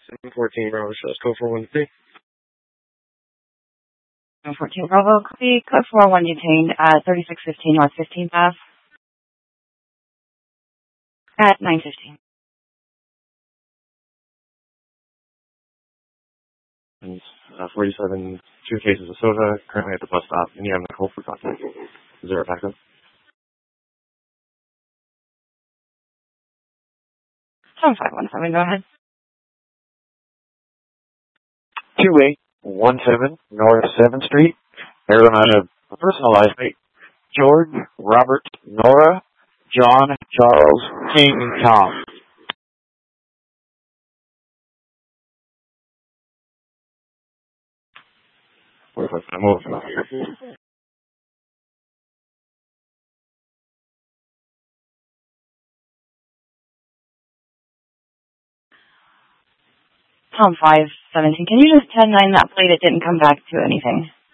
714 Bravo shows code 413. 14 Bravo, copy. Code 41 detained at 3615 North 15th Ave at 9:15. And 47, 2 cases of soda, currently at the bus stop, and you have Nicole for contact. Zero backup. 7517, go ahead. 2817 North 7th Street, Carolina, personalized date. George, Robert, Nora, John, Charles, King, Tom. What if I move? Tom 517, can you just 10-9 that plate? It didn't come back to anything.